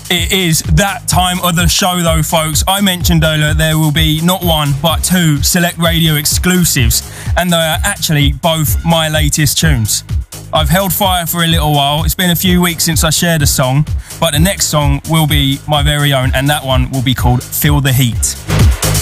It is that time of the show though, folks. I mentioned earlier there will be not one but two Select Radio exclusives, and they are actually both my latest tunes. I've held fire for a little while. It's been a few weeks since I shared a song, but the next song will be my very own, and that one will be called Feel the Heat.